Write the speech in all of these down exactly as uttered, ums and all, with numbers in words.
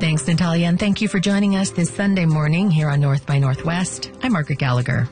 Thanks, Natalia, and thank you for joining us this Sunday morning here on North by Northwest. I'm Margaret Gallagher.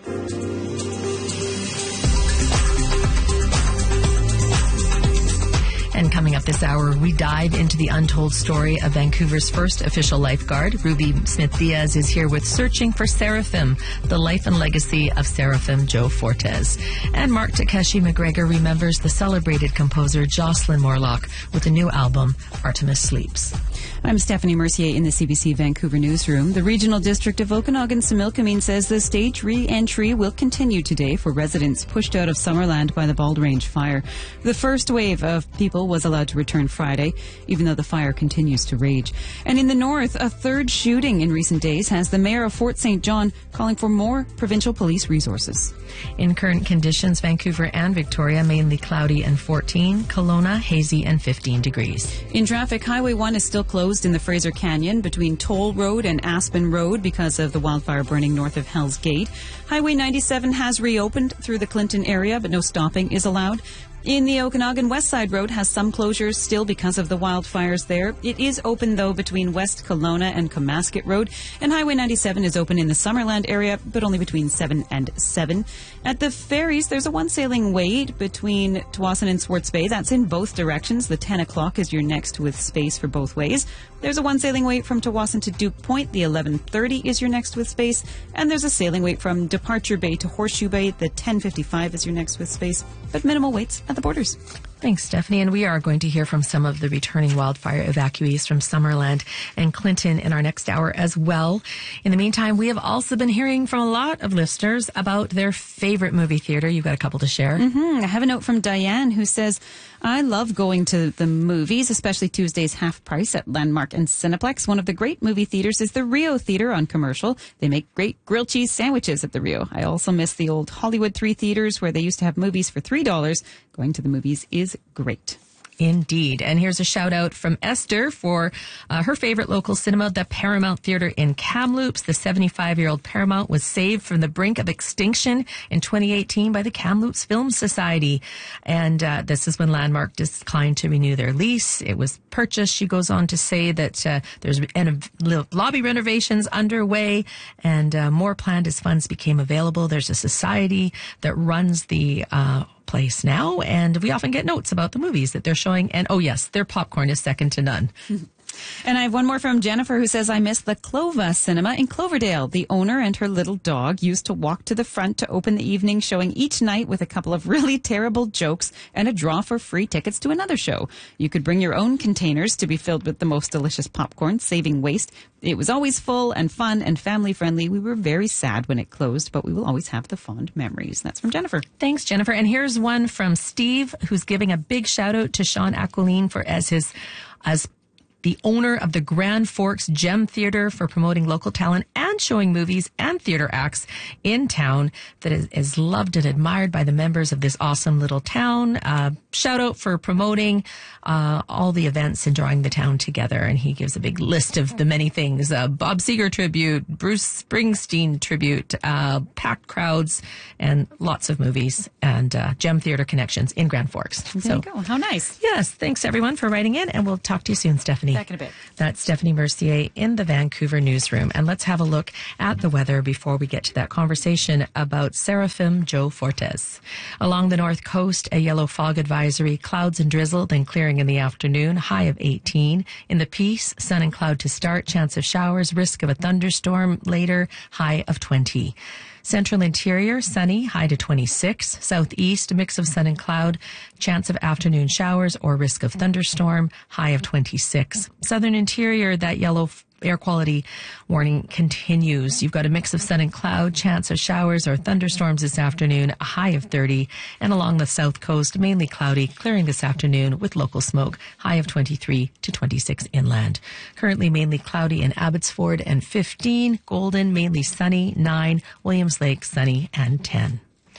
And coming up this hour, we dive into the untold story of Vancouver's first official lifeguard. Ruby Smith-Diaz is here with Searching for Seraphim, the life and legacy of Seraphim Joe Fortes. And Mark Takeshi McGregor remembers the celebrated composer Jocelyn Morlock with a new album, Artemis Sleeps. I'm Stephanie Mercier in the C B C Vancouver newsroom. The Regional District of Okanagan-Similkameen says the stage re-entry will continue today for residents pushed out of Summerland by the Bald Range fire. The first wave of people was allowed to return Friday, even though the fire continues to rage. And in the north, a third shooting in recent days has the mayor of Fort Saint John calling for more provincial police resources. In current conditions, Vancouver and Victoria mainly cloudy and fourteen, Kelowna hazy and fifteen degrees. In traffic, Highway one is still closed in the Fraser Canyon between Toll Road and Aspen Road because of the wildfire burning north of Hell's Gate. Highway ninety-seven has reopened through the Clinton area, but no stopping is allowed. In the Okanagan, West Side Road has some closures still because of the wildfires there. It is open, though, between West Kelowna and Comasket Road. And Highway ninety-seven is open in the Summerland area, but only between seven and seven. At the ferries, there's a one sailing wait between Tsawwassen and Swartz Bay. That's in both directions. The ten o'clock is your next with space for both ways. There's a one sailing wait from Tsawwassen to Duke Point. The eleven thirty is your next with space. And there's a sailing wait from Departure Bay to Horseshoe Bay. The ten fifty-five is your next with space, but minimal waits at the borders. Thanks, Stephanie. And we are going to hear from some of the returning wildfire evacuees from Summerland and Clinton in our next hour as well. In the meantime, we have also been hearing from a lot of listeners about their favorite movie theater. You've got a couple to share. Mm-hmm. I have a note from Diane who says, I love going to the movies, especially Tuesdays half price at Landmark and Cineplex. One of the great movie theaters is the Rio Theater on Commercial. They make great grilled cheese sandwiches at the Rio. I also miss the old Hollywood three theaters where they used to have movies for three dollars. Going to the movies is great. Indeed. And here's a shout out from Esther for uh, her favorite local cinema, the Paramount Theater in Kamloops. The seventy-five-year-old Paramount was saved from the brink of extinction in twenty eighteen by the Kamloops Film Society. And uh, this is when Landmark declined to renew their lease. It was purchased. She goes on to say that uh, there's en- lobby renovations underway and uh, more planned as funds became available. There's a society that runs the uh place now, and we often get notes about the movies that they're showing, and oh yes, their popcorn is second to none. And I have one more from Jennifer who says, I miss the Clova Cinema in Cloverdale. The owner and her little dog used to walk to the front to open the evening showing each night with a couple of really terrible jokes and a draw for free tickets to another show. You could bring your own containers to be filled with the most delicious popcorn, saving waste. It was always full and fun and family friendly. We were very sad when it closed, but we will always have the fond memories. That's from Jennifer. Thanks, Jennifer. And here's one from Steve, who's giving a big shout out to Sean Aquilin for as his as the owner of the Grand Forks Gem Theater for promoting local talent and showing movies and theater acts in town that is, is loved and admired by the members of this awesome little town. Uh, shout out for promoting uh, all the events and drawing the town together. And he gives a big list of the many things. Uh, Bob Seger tribute, Bruce Springsteen tribute, uh, packed crowds, and lots of movies and uh, Gem Theater connections in Grand Forks. There so, you go. How nice. Yes. Thanks, everyone, for writing in. And we'll talk to you soon, Stephanie. Back in a bit. That's Stephanie Mercier in the Vancouver newsroom. And let's have a look at the weather before we get to that conversation about Seraphim Joe Fortes. Along the north coast, a yellow fog advisory, clouds and drizzle, then clearing in the afternoon, high of eighteen. In the Peace, sun and cloud to start, chance of showers, risk of a thunderstorm later, high of twenty. Central interior, sunny, high to twenty-six. Southeast, mix of sun and cloud, chance of afternoon showers or risk of thunderstorm, high of twenty-six. Southern interior, that yellow air quality warning continues. You've got a mix of sun and cloud, chance of showers or thunderstorms this afternoon, a high of thirty. And along the south coast, mainly cloudy, clearing this afternoon with local smoke, high of twenty-three to twenty-six inland. Currently mainly cloudy in Abbotsford and fifteen. Golden, mainly sunny, nine. Williams Lake, sunny and ten.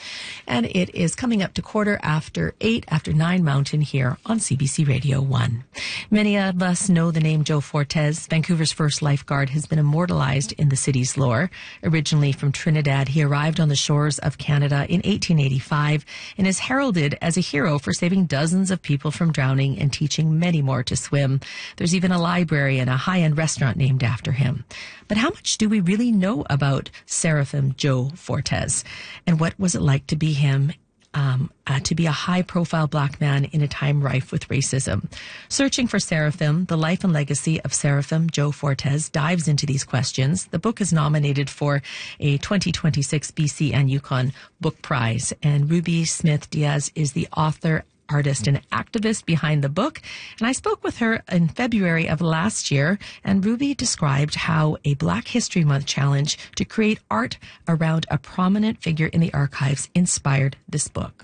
And it is coming up to quarter after eight after nine Mountain here on C B C Radio one. Many of us know the name Joe Fortes. Vancouver's first lifeguard has been immortalized in the city's lore. Originally from Trinidad, he arrived on the shores of Canada in eighteen eighty-five and is heralded as a hero for saving dozens of people from drowning and teaching many more to swim. There's even a library and a high-end restaurant named after him. But how much do we really know about Seraphim Joe Fortes? And what was it like to be him, um, uh, to be a high-profile black man in a time rife with racism? Searching for Seraphim, the life and legacy of Seraphim Joe Fortes dives into these questions. The book is nominated for a twenty twenty-six B C and Yukon Book Prize, and Ruby Smith Diaz is the author, artist, and activist behind the book. And I spoke with her in February of last year, and Ruby described how a Black History Month challenge to create art around a prominent figure in the archives inspired this book.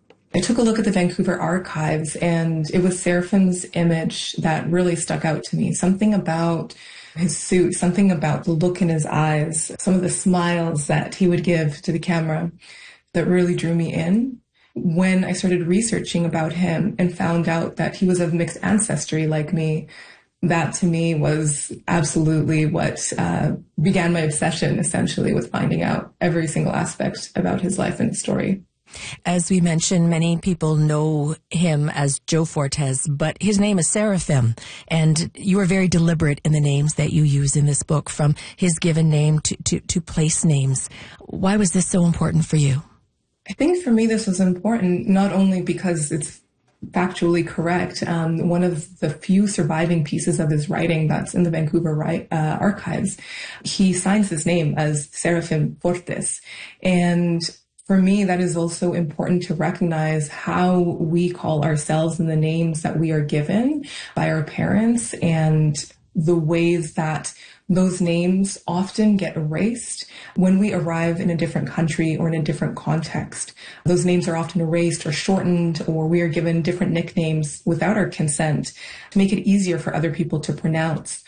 I took a look at the Vancouver archives, and it was Seraphim's image that really stuck out to me. Something about his suit, something about the look in his eyes, some of the smiles that he would give to the camera that really drew me in. When I started researching about him and found out that he was of mixed ancestry like me, that to me was absolutely what uh, began my obsession, essentially, with finding out every single aspect about his life and story. As we mentioned, many people know him as Joe Fortes, but his name is Seraphim, and you are very deliberate in the names that you use in this book, from his given name to, to, to place names. Why was this so important for you? I think for me this was important not only because it's factually correct. Um, one of the few surviving pieces of his writing that's in the Vancouver ri- uh, archives, he signs his name as Seraphim Fortes. And for me, that is also important to recognize how we call ourselves and the names that we are given by our parents, and the ways that those names often get erased when we arrive in a different country or in a different context. Those names are often erased or shortened, or we are given different nicknames without our consent to make it easier for other people to pronounce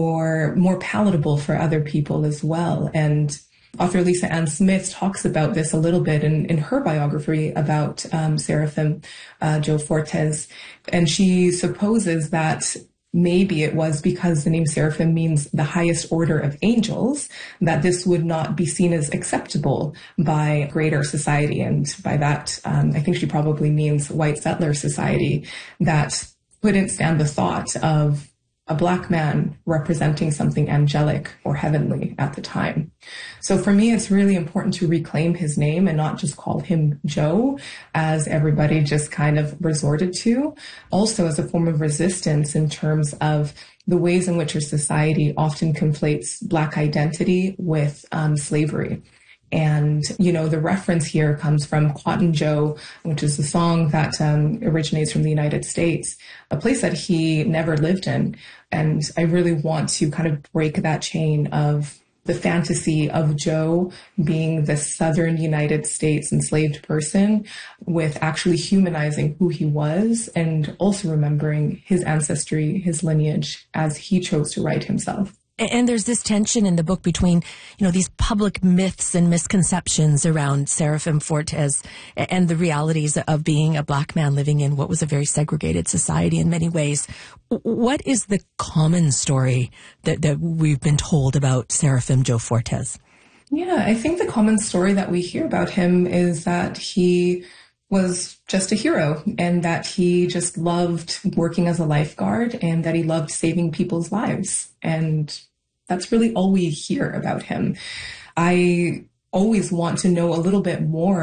or more palatable for other people as well. And author Lisa Ann Smith talks about this a little bit in, in her biography about um, Seraphim uh, Joe Fortes. And she supposes that maybe it was because the name Seraphim means the highest order of angels, that this would not be seen as acceptable by greater society. And by that, um, I think she probably means white settler society, that couldn't stand the thought of a black man representing something angelic or heavenly at the time. So for me, it's really important to reclaim his name and not just call him Joe, as everybody just kind of resorted to. Also as a form of resistance in terms of the ways in which our society often conflates Black identity with um, slavery. And, you know, the reference here comes from Cotton Joe, which is a song that um, originates from the United States, a place that he never lived in. And I really want to kind of break that chain of the fantasy of Joe being the Southern United States enslaved person with actually humanizing who he was, and also remembering his ancestry, his lineage, as he chose to write himself. And there's this tension in the book between, you know, these public myths and misconceptions around Seraphim Fortes and the realities of being a black man living in what was a very segregated society in many ways. What is the common story that, that we've been told about Seraphim Joe Fortes? Yeah, I think the common story that we hear about him is that he was just a hero, and that he just loved working as a lifeguard, and that he loved saving people's lives. And that's really all we hear about him. I always want to know a little bit more